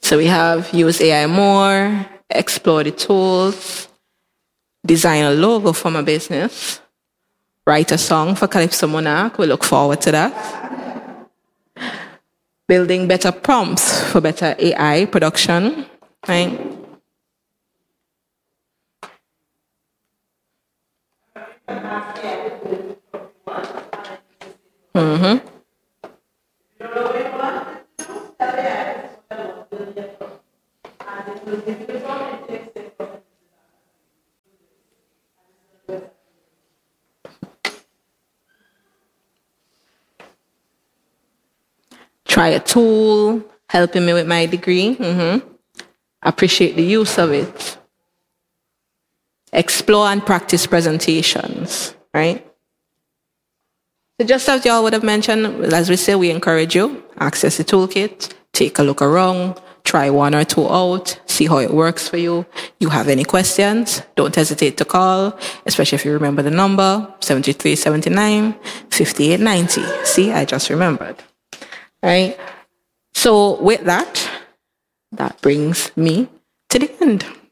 So we have use AI more, explore the tools, design a logo for my business, write a song for Calypso Monarch. We look forward to that. Building better prompts for better AI production, right? Mm-hmm. Try a tool, helping me with my degree. Mm-hmm. Appreciate the use of it. Explore and practice presentations, right? So just as y'all would have mentioned, as we say, we encourage you, access the toolkit, take a look around, try one or two out, see how it works for you. You have any questions, don't hesitate to call, especially if you remember the number, 7379-5890. See, I just remembered. Right? So with that, that brings me to the end.